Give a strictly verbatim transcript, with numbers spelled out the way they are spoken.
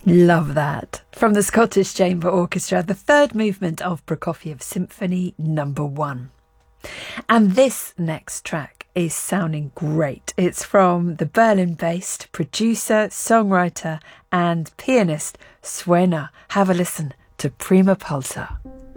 Love that. From the Scottish Chamber Orchestra, the third movement of Prokofiev Symphony Number One. And this next track is sounding great. It's from the Berlin-based producer, songwriter and pianist Suena. Have a listen to Prima Pulsar.